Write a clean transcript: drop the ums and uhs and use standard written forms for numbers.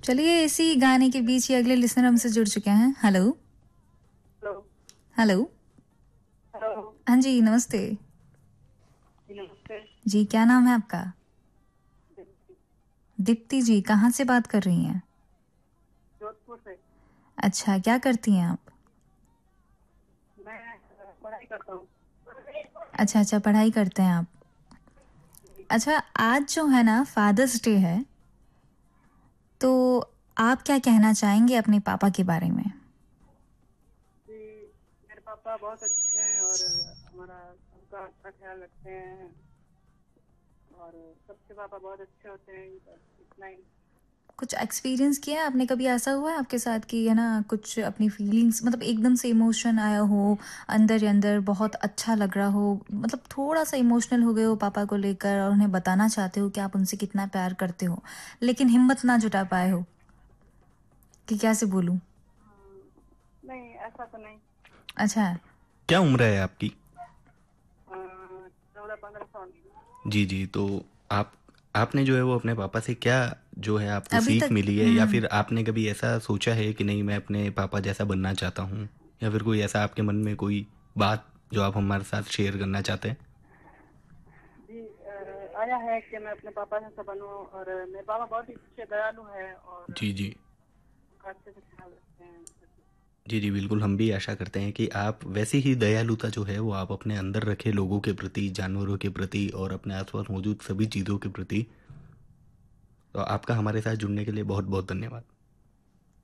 चलिए, इसी गाने के बीच ही अगले लिसनर हमसे जुड़ चुके हैं। हेलो। हेलो। हेलो। हेलो। हाँ जी, नमस्ते। जी नमस्ते। जी, क्या नाम है आपका? दीप्ति, दीप्ति जी, कहाँ से बात कर रही हैं? जोधपुर से। अच्छा, क्या करती हैं आप? मैं पढ़ाई करता हूँ। अच्छा अच्छा, पढ़ाई करते हैं आप। जी। अच्छा, आज जो है ना फादर्स डे है, तो जी। आप क्या कहना चाहेंगे अपने पापा के बारे में? जी, मेरे पापा बहुत अच्छे हैं और हमारा सबका अच्छा ख्याल रखते हैं और सबके पापा बहुत अच्छे होते हैं, बस इतना ही। कुछ एक्सपीरियंस किया है आपने? कभी ऐसा हुआ है आपके साथ कि है ना कुछ अपनी फीलिंग्स, मतलब एकदम से इमोशन आया हो, अंदर ही अंदर बहुत अच्छा लग रहा हो, मतलब थोड़ा सा इमोशनल हो गए हो पापा को लेकर और उन्हें बताना चाहते हो कि आप उनसे कितना प्यार करते हो, लेकिन हिम्मत ना जुटा पाए हो कि कैसे बोलूं? हाँ, नहीं ऐसा तो नहीं। अच्छा। क्या उम्र है आपकी? 14-15 साल। जी जी। तो आप आपने जो है वो अपने पापा से क्या जो है आपको अभी सीख तक। मिली है, या फिर आपने कभी ऐसा सोचा है कि नहीं मैं अपने पापा जैसा बनना चाहता हूँ, या फिर कोई ऐसा आपके मन में कोई बात जो आप हमारे साथ शेयर करना चाहते हैं? जी, आया है कि मैं अपने पापा जैसा बनूं और मेरे पापा बहुत ही अच्छे दयालु हैं और जी जी। सबका अच्छे से ख्याल रखते हैं। जी जी, बिल्कुल हम भी आशा करते हैं कि आप वैसी ही दयालुता जो है वो आप अपने अंदर रखें, लोगों के प्रति, जानवरों के प्रति और अपने आसपास मौजूद सभी चीज़ों के प्रति। तो आपका हमारे साथ जुड़ने के लिए बहुत बहुत धन्यवाद।